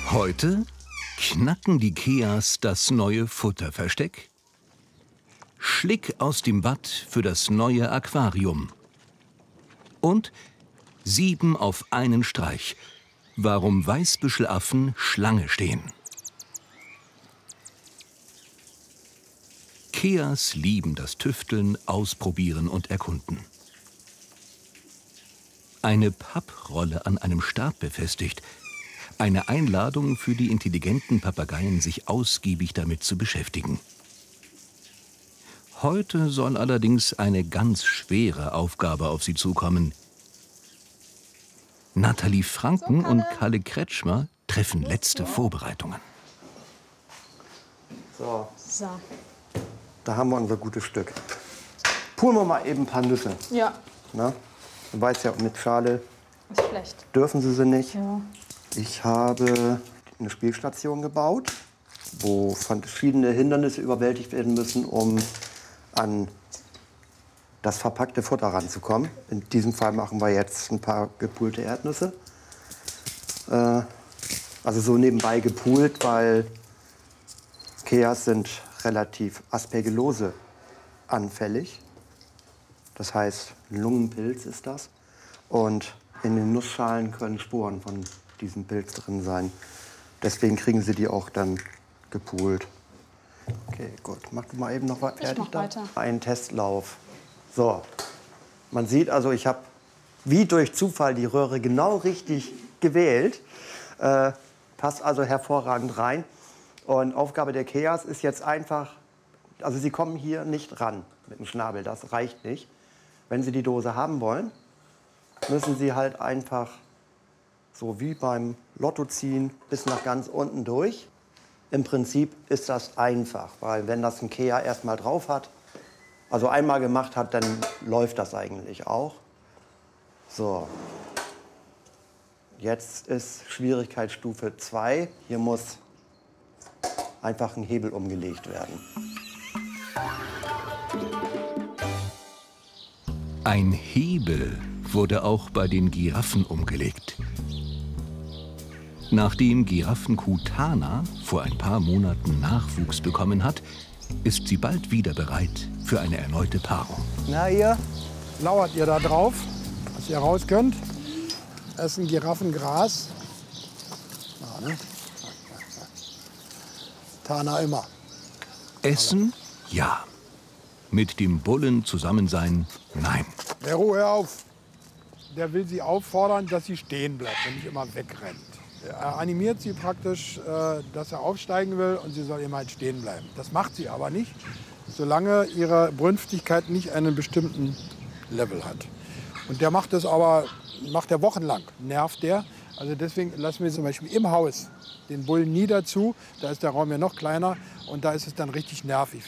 Heute knacken die Keas das neue Futterversteck. Schlick aus dem Bad für das neue Aquarium. Und 7 auf einen Streich. Warum Weißbüschelaffen Schlange stehen. Keas lieben das Tüfteln, Ausprobieren und Erkunden. Eine Papprolle an einem Stab befestigt. Eine Einladung für die intelligenten Papageien, sich ausgiebig damit zu beschäftigen. Heute soll allerdings eine ganz schwere Aufgabe auf sie zukommen. Nathalie Franken und Kalle Kretschmer treffen letzte Vorbereitungen. So. Da haben wir unser gutes Stück. Pulen wir mal eben ein paar Nüsse. Ja. Na? Du weißt ja, mit Schale Ist schlecht. dürfen sie nicht. Ja. Ich habe eine Spielstation gebaut, wo verschiedene Hindernisse überwältigt werden müssen, um an das verpackte Futter ranzukommen. In diesem Fall machen wir jetzt ein paar gepoolte Erdnüsse. Also so nebenbei gepoolt, weil Keas sind relativ Aspergillose anfällig. Das heißt, Lungenpilz ist das. Und in den Nussschalen können Sporen von diesem Pilz drin sein. Deswegen kriegen sie die auch dann gepoolt. Okay, gut. Mach du mal eben noch was fertig da. Weiter. Einen Testlauf. So. Man sieht also, ich habe wie durch Zufall die Röhre genau richtig gewählt. Passt also hervorragend rein. Und Aufgabe der Keas ist jetzt einfach, also sie kommen hier nicht ran mit dem Schnabel, das reicht nicht. Wenn sie die Dose haben wollen, müssen sie halt einfach so wie beim Lotto ziehen bis nach ganz unten durch. Im Prinzip ist das einfach, weil wenn das ein Kea erstmal drauf hat, also einmal gemacht hat, dann läuft das eigentlich auch. So. Jetzt ist Schwierigkeitsstufe 2. Hier muss einfach ein Hebel umgelegt werden. Ein Hebel wurde auch bei den Giraffen umgelegt. Nachdem Giraffenkuh Tana vor ein paar Monaten Nachwuchs bekommen hat, ist sie bald wieder bereit für eine erneute Paarung. Na, ihr lauert ihr da drauf, dass ihr raus könnt. Essen Giraffen Gras. Ja, ne? Tana immer. Essen? Ja. Mit dem Bullen zusammen sein? Nein. Der Ruhe auf. Der will sie auffordern, dass sie stehen bleibt und nicht immer wegrennt. Er animiert sie praktisch, dass er aufsteigen will und sie soll immer halt stehen bleiben. Das macht sie aber nicht, solange ihre Brünstigkeit nicht einen bestimmten Level hat. Und der macht das aber, macht er wochenlang, nervt der. Also deswegen lassen wir zum Beispiel im Haus den Bullen nie dazu. Da ist der Raum ja noch kleiner und da ist es dann richtig nervig.